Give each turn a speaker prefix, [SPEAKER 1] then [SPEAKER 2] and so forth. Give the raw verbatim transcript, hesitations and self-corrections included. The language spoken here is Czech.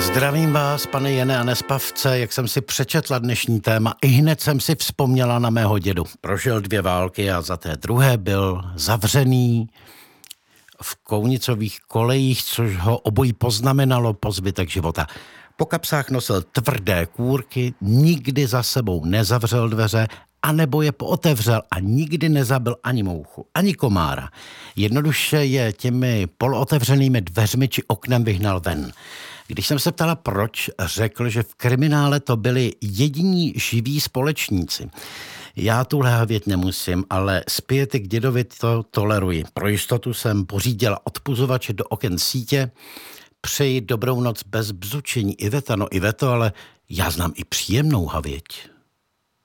[SPEAKER 1] Zdravím vás, pane Jene a Nespavce, jak jsem si přečetla dnešní téma, i hned jsem si vzpomněla na mého dědu. Prožil dvě války a za té druhé byl zavřený v Kounicových kolejích, což ho obojí poznamenalo po zbytek života. Po kapsách nosil tvrdé kůrky, nikdy za sebou nezavřel dveře, anebo je pootevřel a nikdy nezabil ani mouchu, ani komára. Jednoduše je těmi polootevřenými dveřmi či oknem vyhnal ven. Když jsem se ptala proč, řekl, že v kriminále to byli jediní živí společníci. Já tuhle havět nemusím, ale zpět k dědovi to toleruji. Pro jistotu jsem pořídila odpuzovače do oken sítě. Přeji dobrou noc bez bzučení. Iveta, no Iveto, ale já znám i příjemnou havěť.